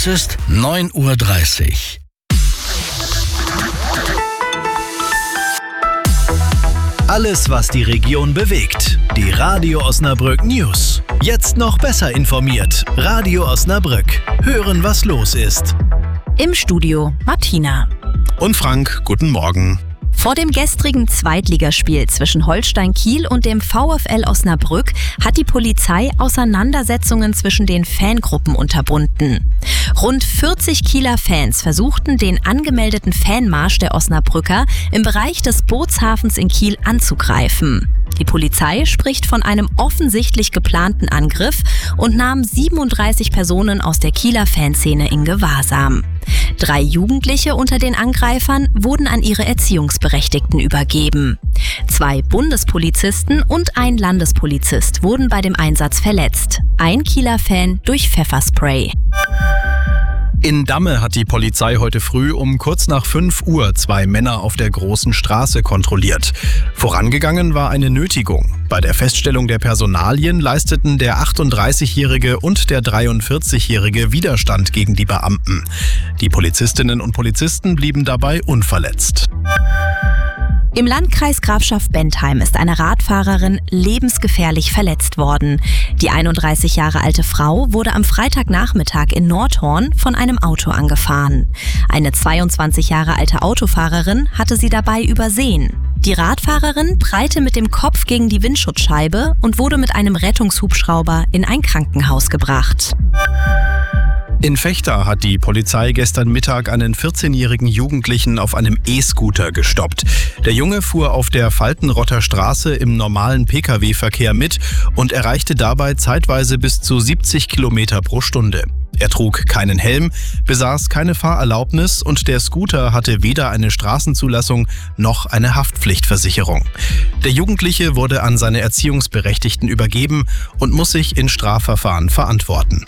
Es ist 9:30 Uhr. Alles, was die Region bewegt. Die Radio Osnabrück News. Jetzt noch besser informiert. Radio Osnabrück. Hören, was los ist. Im Studio Martina. Und Frank, guten Morgen. Vor dem gestrigen Zweitligaspiel zwischen Holstein Kiel und dem VfL Osnabrück hat die Polizei Auseinandersetzungen zwischen den Fangruppen unterbunden. Rund 40 Kieler Fans versuchten, den angemeldeten Fanmarsch der Osnabrücker im Bereich des Bootshafens in Kiel anzugreifen. Die Polizei spricht von einem offensichtlich geplanten Angriff und nahm 37 Personen aus der Kieler Fanszene in Gewahrsam. 3 Jugendliche unter den Angreifern wurden an ihre Erziehungsberechtigten übergeben. 2 Bundespolizisten und ein Landespolizist wurden bei dem Einsatz verletzt. Ein Kieler Fan durch Pfefferspray. In Damme hat die Polizei heute früh um kurz nach 5 Uhr 2 Männer auf der Großen Straße kontrolliert. Vorangegangen war eine Nötigung. Bei der Feststellung der Personalien leisteten der 38-Jährige und der 43-Jährige Widerstand gegen die Beamten. Die Polizistinnen und Polizisten blieben dabei unverletzt. Im Landkreis Grafschaft-Bentheim ist eine Radfahrerin lebensgefährlich verletzt worden. Die 31 Jahre alte Frau wurde am Freitagnachmittag in Nordhorn von einem Auto angefahren. Eine 22 Jahre alte Autofahrerin hatte sie dabei übersehen. Die Radfahrerin prallte mit dem Kopf gegen die Windschutzscheibe und wurde mit einem Rettungshubschrauber in ein Krankenhaus gebracht. In Vechta hat die Polizei gestern Mittag einen 14-jährigen Jugendlichen auf einem E-Scooter gestoppt. Der Junge fuhr auf der Faltenrotter Straße im normalen Pkw-Verkehr mit und erreichte dabei zeitweise bis zu 70 Kilometer pro Stunde. Er trug keinen Helm, besaß keine Fahrerlaubnis und der Scooter hatte weder eine Straßenzulassung noch eine Haftpflichtversicherung. Der Jugendliche wurde an seine Erziehungsberechtigten übergeben und muss sich in Strafverfahren verantworten.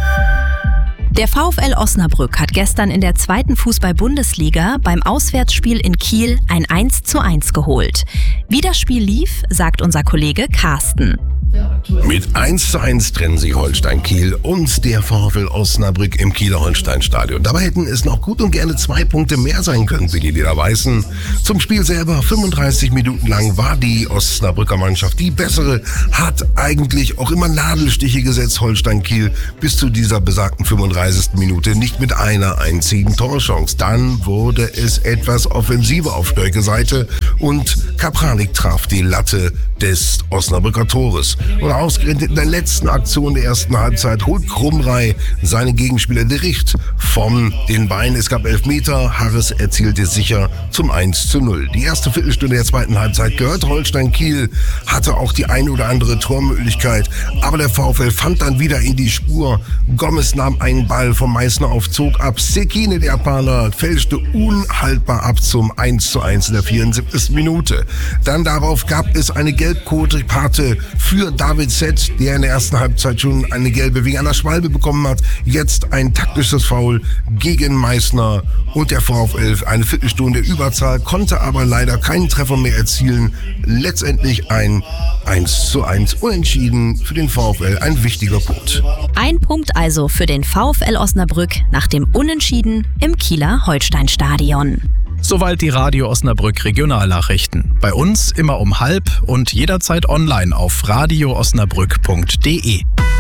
Der VfL Osnabrück hat gestern in der 2. Fußball-Bundesliga beim Auswärtsspiel in Kiel ein 1:1 geholt. Wie das Spiel lief, sagt unser Kollege Carsten. Mit 1:1 trennen sich Holstein Kiel und der VfL Osnabrück im Kieler Holstein-Stadion. Dabei hätten es noch gut und gerne 2 Punkte mehr sein können für die Lederweißen. Zum Spiel selber, 35 Minuten lang war die Osnabrücker Mannschaft die bessere, hat eigentlich auch immer Nadelstiche gesetzt, Holstein Kiel, bis zu dieser besagten 35. Minute nicht mit einer einzigen Torchance. Dann wurde es etwas offensiver auf Stölke Seite und Kapranik traf die Latte des Osnabrücker Tores. Und ausgerechnet in der letzten Aktion der ersten Halbzeit holt Krumrei seine Gegenspieler direkt von den Beinen. Es gab Elfmeter, Harris erzielte sicher zum 1:0. Die erste Viertelstunde der zweiten Halbzeit gehört Holstein Kiel, hatte auch die eine oder andere Tormöglichkeit, aber der VfL fand dann wieder in die Spur. Gomez nahm einen Ball vom Meißner auf, zog ab. Sekine, der Japaner, fälschte unhaltbar ab zum 1:1 in der 74. Minute. Dann darauf gab es eine Gelb-Karte für David Zett, der in der ersten Halbzeit schon eine gelbe wegen einer Schwalbe bekommen hat. Jetzt ein taktisches Foul gegen Meißner und der VfL eine Viertelstunde Überzahl, konnte aber leider keinen Treffer mehr erzielen. Letztendlich ein 1:1 unentschieden für den VfL, ein wichtiger Punkt. Ein Punkt also für den VfL Osnabrück nach dem Unentschieden im Kieler Holstein-Stadion. Soweit die Radio Osnabrück Regionalnachrichten. Bei uns immer um 12:30 und jederzeit online auf radioosnabrück.de.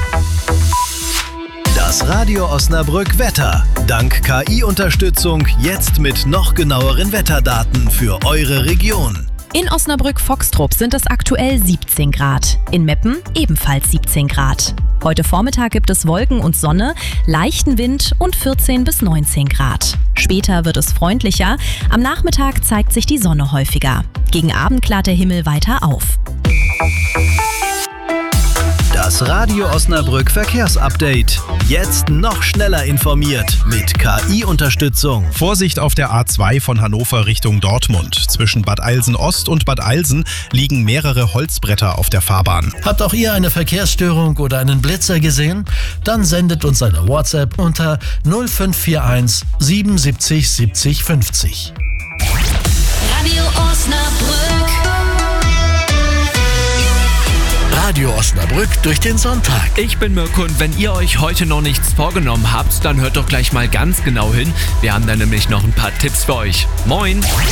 Das Radio Osnabrück Wetter. Dank KI-Unterstützung jetzt mit noch genaueren Wetterdaten für eure Region. In Osnabrück-Foxtrup sind es aktuell 17 Grad. In Meppen ebenfalls 17 Grad. Heute Vormittag gibt es Wolken und Sonne, leichten Wind und 14 bis 19 Grad. Später wird es freundlicher. Am Nachmittag zeigt sich die Sonne häufiger. Gegen Abend klart der Himmel weiter auf. Das Radio Osnabrück Verkehrsupdate. Jetzt noch schneller informiert mit KI-Unterstützung. Vorsicht auf der A2 von Hannover Richtung Dortmund. Zwischen Bad Eilsen Ost und Bad Eilsen liegen mehrere Holzbretter auf der Fahrbahn. Habt auch ihr eine Verkehrsstörung oder einen Blitzer gesehen? Dann sendet uns eine WhatsApp unter 0541 77 70 50. Radio Osnabrück. Radio Osnabrück durch den Sonntag. Ich bin Mirko und wenn ihr euch heute noch nichts vorgenommen habt, dann hört doch gleich mal ganz genau hin. Wir haben da nämlich noch ein paar Tipps für euch. Moin!